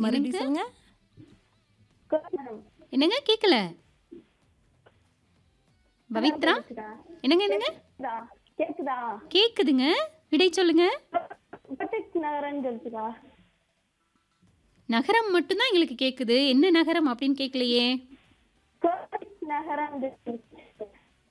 மறுபடியும் என்னங்க சொல்லுங்க. என்னங்க கேட்கல பவித்ரா கேக்குதா? என்னங்க என்னங்க கேக்குதா? கேக்குதா? கேக்குதுங்க விடை சொல்லுங்க கோட்டெக்ஸ் நகரம்னு சொல்லுச்சுக்கா. நகரம் மட்டும்தான் எங்களுக்கு கேக்குது என்ன நகரம் அப்படின்னு கேட்கலையே கோட்டெக்ஸ் நகரம் சொல்லுச்சு.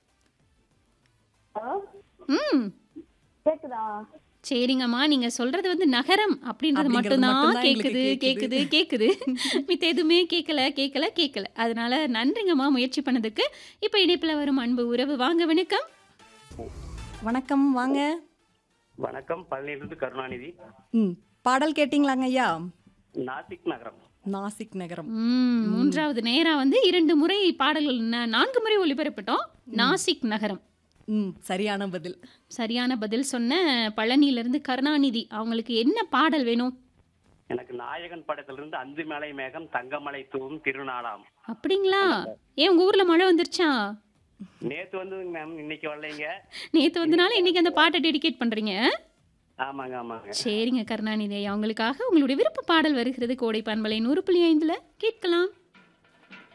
ஹலோ? ம் கேக்குதா? சரிங்கம்மா நீங்க சொல்றது வந்து நகரம் அப்படின்றது அப்படிங்கிறது மட்டும்தான் மட்டும்தான் எங்களுக்கு கேக்குது கேக்குது. கேக்குது மித்த எதுவுமே கேட்கல அதனால நன்றிங்கம்மா முயற்சி பண்ணதுக்கு இப்ப இணைப்புல வரும் அன்பு உறவு வாங்க வணக்கம் வணக்கம் வாங்க. வணக்கம், பழனியிலிருந்து கருணாநிதி. பாடல் கேட்டிங்களாங்க ஐயா? நாசிக் நகரம். நாசிக் நகரம். மூன்றாவது நேரா வந்து 2 முறை பாடல்கள் 4 முறை ஒளிபரப்பட்டோம் நாசிக் நகரம் சரியான பதில். சரியான பதில் சொன்ன பழனியிலிருந்து கருணாநிதி அவங்களுக்கு என்ன பாடல் வேணும் எனக்கு நாயகன் படத்திலிருந்து அந்து மலை மேகம் தங்கமலை தூவும் திருநாளாம். அப்படிங்களா ஏன் உங்க ஊர்ல மழை வந்துருச்சா நேத்து வந்து மேம், இன்னைக்கு வரலைங்க. நேத்து வந்தனால இன்னைக்கு அந்த பாட்டை டெடிகேட் பண்றீங்க ஆமாங்க ஆமாங்க. சரிங்க கருணாநிதி அவங்களுக்காக உங்களுடைய விருப்ப பாடல் வருகிறது கோடை பண்பலை 100.5 கேட்கலாம்